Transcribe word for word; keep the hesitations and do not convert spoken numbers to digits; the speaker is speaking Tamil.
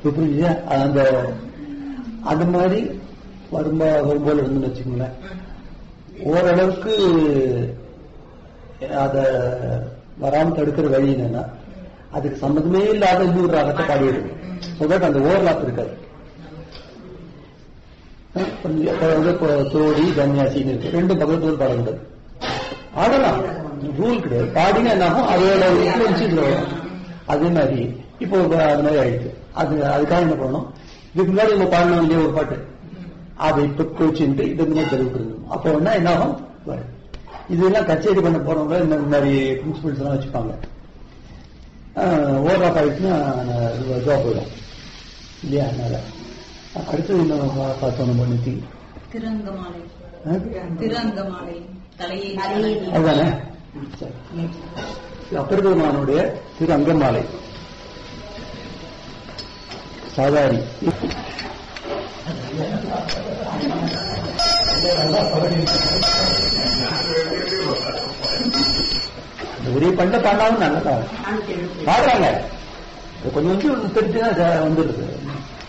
புரியுது. அந்த அது மாதிரி வரும்பா வரும்போது இருந்துன்னு வச்சுக்கோங்களேன், ஓரளவுக்கு அத வராம தடுக்கிற வழி என்னன்னா, அதுக்கு சம்மந்தமே இல்லாத இன்னொரு ராகத்தை பாடிடுது. சொல்றது அந்த ஓவர்லாப் இருக்காது. தோடி தன்யாசின்னு இருக்கு, ரெண்டு பக்கத்தோடு பாட முடியாது. ஆடலாம், ரூல் கிடையாது. பாடினா என்ன ஆகும், அதோட இன்ஃபுளுன்ஸ் இதுல வரும். அதே மாதிரி இப்போ அது மாதிரி ஆயிடுச்சு. அது அதுக்காக என்ன பண்ணணும், இதுக்கு முன்னாடி நம்ம பாடணும் இல்லையா ஒரு பாட்டு, அதை இப்ப கோச்சின்ட்டு இதுக்கு முன்னாடி தெளிவுபடுத்தணும். அப்போ வேணா என்ன ஆகும், இதெல்லாம் கச்சேரி பண்ண போறவங்க இந்த மாதிரி பிரின்சிபல்ஸ் எல்லாம் வச்சுப்பாங்க. ஓவர்லாப் ஆயிடுச்சுன்னா இதுவா போயிடும் இல்லையா. அதனால அடுத்தது என்ன பார்த்தோம் நம்ம நித்தி திருங்கமாலை. திருங்கமாலை அதுதானே அப்பெருமானுடைய திரு அங்கமாலை சாதாரி. ஒரே பண்ண பாண்டாலும் நல்லதா பாடுறாங்க. கொஞ்சம் கொஞ்சம் தெரிஞ்சுன்னா வந்துடுது.